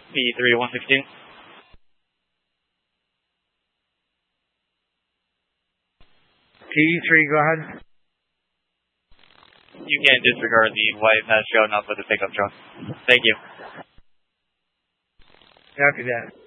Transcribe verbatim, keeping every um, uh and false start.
P three one sixteen. P three, go ahead. You can disregard the wife has shown up with the pickup truck. Thank you. Copy that.